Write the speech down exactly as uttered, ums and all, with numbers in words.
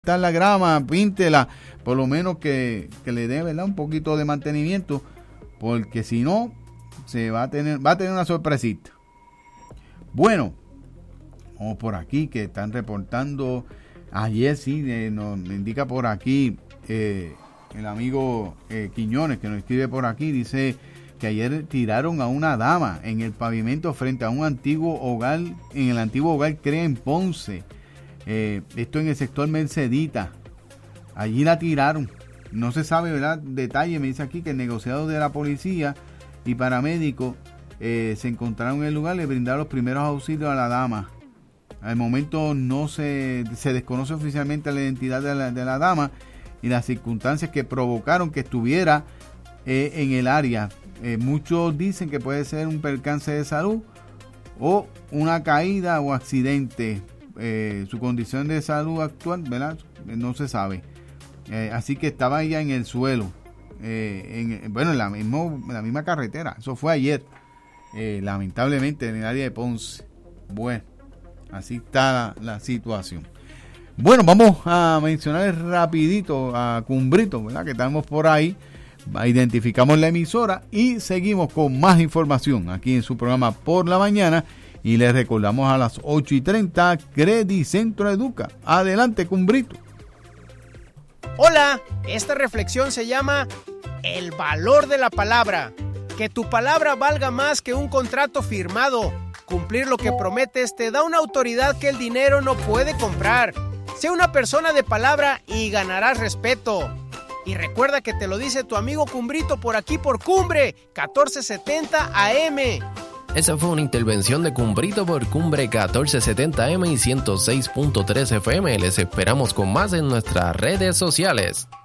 está la grama, píntela, por lo menos que, que le dé, ¿verdad?, un poquito de mantenimiento, porque si no, se va a tener, va a tener una sorpresita. Bueno, vamos por aquí, que están reportando, ayer sí, eh, nos indica por aquí eh, el amigo eh, Quiñones, que nos escribe por aquí, dice que ayer tiraron a una dama en el pavimento frente a un antiguo hogar, en el antiguo hogar Crea en Ponce. Eh, esto en el sector Mercedita. Allí la tiraron. No se sabe, ¿verdad?, detalle. Me dice aquí que el negociado de la policía y paramédicos eh, se encontraron en el lugar y le brindaron los primeros auxilios a la dama. Al momento no se, se desconoce oficialmente la identidad de la, de la dama y las circunstancias que provocaron que estuviera eh, en el área. Eh, muchos dicen que puede ser un percance de salud o una caída o accidente. Eh, su condición de salud actual, ¿verdad?, no se sabe. Eh, así que estaba ella en el suelo, eh, en, bueno, en la, mismo, en la misma carretera. Eso fue ayer, eh, lamentablemente, en el área de Ponce. Bueno, así está la, la situación. Bueno, vamos a mencionar rapidito a Cumbrito, ¿verdad?, que estamos por ahí. Identificamos la emisora y seguimos con más información aquí en su programa Por la Mañana. Y les recordamos a las ocho y treinta, Credit Centro Educa. Adelante, Cumbrito. Hola, esta reflexión se llama El valor de la palabra. Que tu palabra valga más que un contrato firmado. Cumplir lo que prometes te da una autoridad que el dinero no puede comprar. Sé una persona de palabra y ganarás respeto. Y recuerda que te lo dice tu amigo Cumbrito por aquí por Cumbre, catorce setenta A M. Esa fue una intervención de Cumbrito por Cumbre catorce setenta A M y ciento seis punto tres F M. Les esperamos con más en nuestras redes sociales.